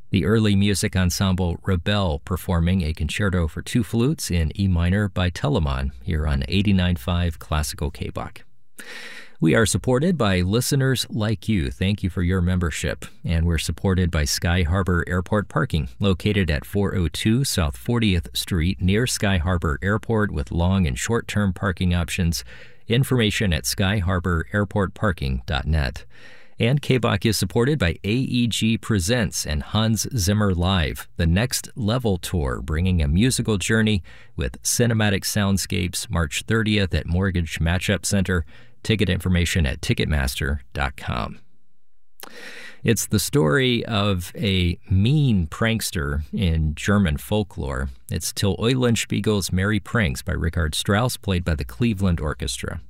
The early music ensemble Rebel performing a concerto for two flutes in E minor by Telemann here on 89.5 Classical KBOK. We are supported by listeners like you. Thank you for your membership. And we're supported by Sky Harbor Airport Parking, located at 402 South 40th Street near Sky Harbor Airport with long and short-term parking options. Information at skyharbor.airportparking.net. And KBOK is supported by AEG Presents and Hans Zimmer Live, the Next Level Tour, bringing a musical journey with cinematic soundscapes March 30th at Mortgage Matchup Center. Ticket information at Ticketmaster.com. It's the story of a mean prankster in German folklore. It's Till Eulenspiegel's Merry Pranks by Richard Strauss, played by the Cleveland Orchestra.